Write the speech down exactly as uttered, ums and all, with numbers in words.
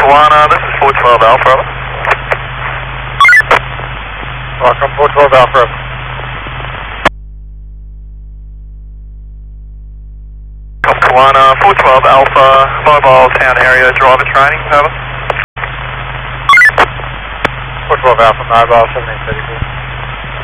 Kawana, this is four twelve Alpha. Welcome, four twelve Alpha. Kawana, four twelve Alpha, mobile town area driver training, over. four twelve Alpha, mobile seventeen thirty-four.